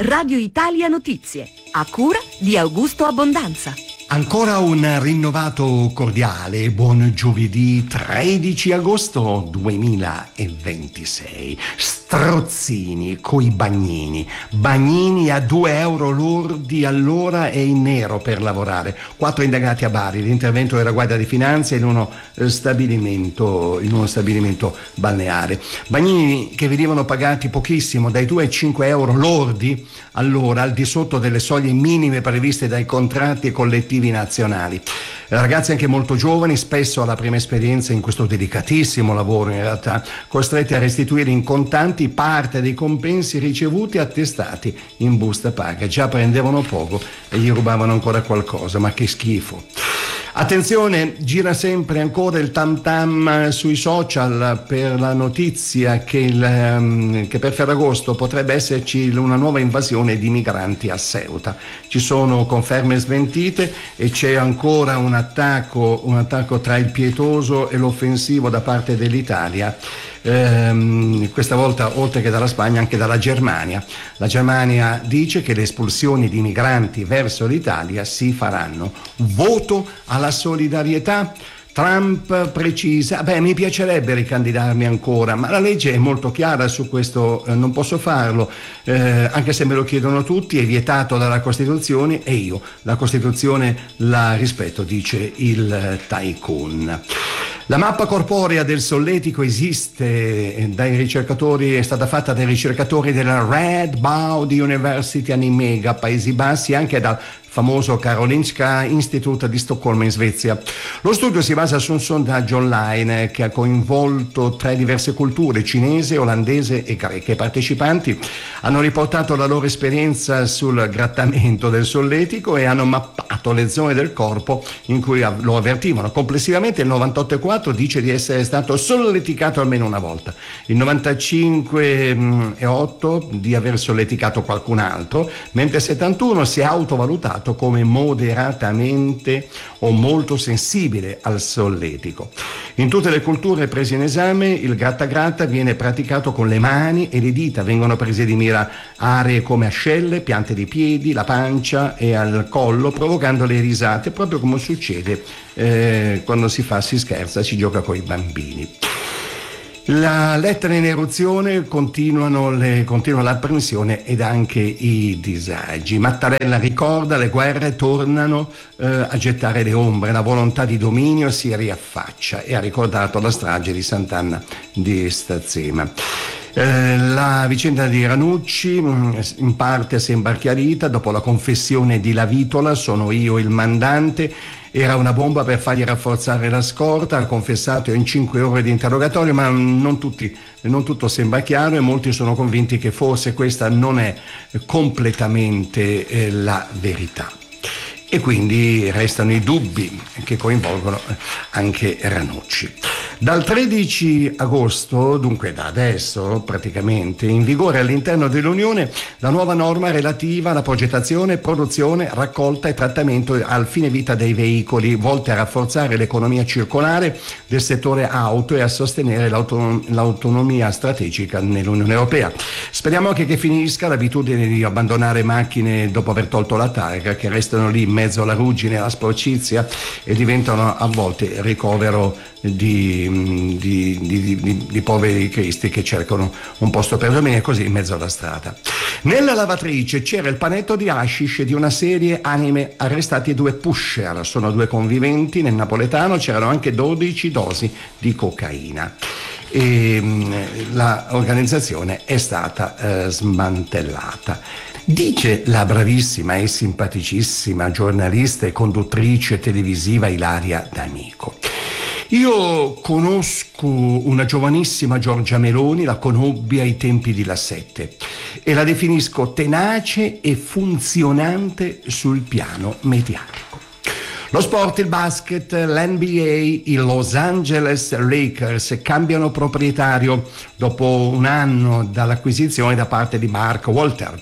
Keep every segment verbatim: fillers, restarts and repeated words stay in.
Radio Italia Notizie, a cura di Augusto Abbondanza. Ancora un rinnovato cordiale buon giovedì tredici agosto duemilaventisei. Strozzini coi bagnini. Bagnini a due euro lordi all'ora e in nero per lavorare. Quattro indagati a Bari. L'intervento della Guardia di Finanza in uno stabilimento, in uno stabilimento balneare. Bagnini che venivano pagati pochissimo, dai due ai cinque euro lordi all'ora, al di sotto delle soglie minime previste dai contratti collettivi nazionali. Ragazzi anche molto giovani, spesso alla prima esperienza in questo delicatissimo lavoro, in realtà costretti a restituire in contanti parte dei compensi ricevuti attestati in busta paga. Già prendevano poco e gli rubavano ancora qualcosa, ma che schifo. Attenzione, gira sempre ancora il tam tam sui social per la notizia che, il, che per Ferragosto potrebbe esserci una nuova invasione di migranti a Ceuta. Ci sono conferme smentite e c'è ancora un attacco, un attacco tra il pietoso e l'offensivo da parte dell'Italia. Ehm, questa volta oltre che dalla Spagna anche dalla Germania. La Germania dice che le espulsioni di migranti verso l'Italia si faranno. Voto alla solidarietà. Trump precisa, beh, mi piacerebbe ricandidarmi ancora, ma la legge è molto chiara su questo, eh, non posso farlo, eh, anche se me lo chiedono tutti, è vietato dalla Costituzione e io la Costituzione la rispetto, dice il tycoon. La mappa corporea del solletico esiste dai ricercatori, è stata fatta dai ricercatori della Radboud University a Nimega, Paesi Bassi, anche dal famoso Karolinska Institute di Stoccolma in Svezia. Lo studio si basa su un sondaggio online che ha coinvolto tre diverse culture, cinese, olandese e greche. I partecipanti hanno riportato la loro esperienza sul grattamento del solletico e hanno mappato le zone del corpo in cui lo avvertivano. Complessivamente il novantotto virgola quattro dice di essere stato solleticato almeno una volta, il novantacinque virgola otto di aver solleticato qualcun altro, mentre il settantuno si è autovalutato come moderatamente o molto sensibile al solletico. In tutte le culture prese in esame il gratta-gratta viene praticato con le mani e le dita, vengono prese di mira aree come ascelle, piante di piedi, la pancia e al collo, provocando le risate, proprio come succede eh, quando si fa, si scherza, si gioca con i bambini. La lettera in eruzione, continuano le, continua l'apprensione ed anche i disagi. Mattarella ricorda, le guerre tornano eh, a gettare le ombre, la volontà di dominio si riaffaccia, e ha ricordato la strage di Sant'Anna di Stazzema. Eh, la vicenda di Ranucci in parte sembra chiarita dopo la confessione di Lavitola: sono io il mandante. Era una bomba per fargli rafforzare la scorta, ha confessato in cinque ore di interrogatorio, ma non, tutti, non tutto sembra chiaro e molti sono convinti che forse questa non è completamente eh, la verità. E quindi restano i dubbi che coinvolgono anche Ranucci. Dal tredici agosto, dunque da adesso praticamente, in vigore all'interno dell'Unione la nuova norma relativa alla progettazione, produzione, raccolta e trattamento al fine vita dei veicoli, volte a rafforzare l'economia circolare del settore auto e a sostenere l'autonom- l'autonomia strategica nell'Unione Europea. Speriamo anche che finisca l'abitudine di abbandonare macchine dopo aver tolto la targa, che restano lì in mezzo alla ruggine e alla sporcizia e diventano a volte ricovero di, di, di, di, di poveri cristi che cercano un posto per dormire così in mezzo alla strada. Nella lavatrice c'era il panetto di hashish di una serie Anime, arrestati due pusher, sono due conviventi. Nel napoletano c'erano anche dodici dosi di cocaina e l'organizzazione è stata eh, smantellata. Dice la bravissima e simpaticissima giornalista e conduttrice televisiva Ilaria D'Amico: io conosco una giovanissima Giorgia Meloni, la conobbi ai tempi di La Sette e la definisco tenace e funzionante sul piano mediatico. Lo sport, il basket, l'N B A, i Los Angeles Lakers cambiano proprietario dopo un anno dall'acquisizione da parte di Mark Walter.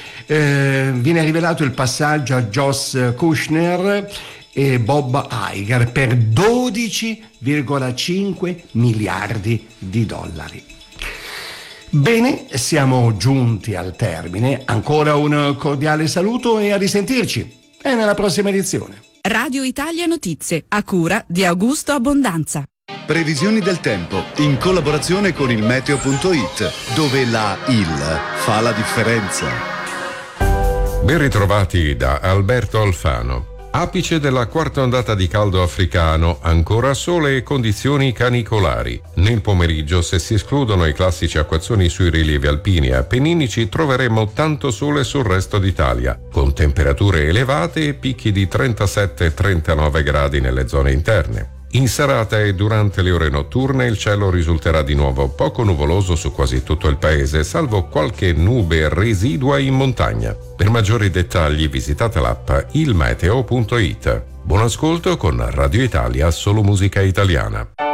Eh, viene rivelato il passaggio a Josh Kushner e Bob Iger per dodici virgola cinque miliardi di dollari. Bene, siamo giunti al termine. Ancora un cordiale saluto e a risentirci. E nella prossima edizione. Radio Italia Notizie, a cura di Augusto Abbondanza. Previsioni del tempo in collaborazione con il meteo punto it, dove la il fa la differenza. Ben ritrovati da Alberto Alfano. Apice della quarta ondata di caldo africano, ancora sole e condizioni canicolari. Nel pomeriggio, se si escludono i classici acquazzoni sui rilievi alpini e appenninici, troveremo tanto sole sul resto d'Italia, con temperature elevate e picchi di trentasette trentanove gradi nelle zone interne. In serata e durante le ore notturne il cielo risulterà di nuovo poco nuvoloso su quasi tutto il paese, salvo qualche nube residua in montagna. Per maggiori dettagli visitate l'app il meteo punto it. Buon ascolto con Radio Italia, solo musica italiana.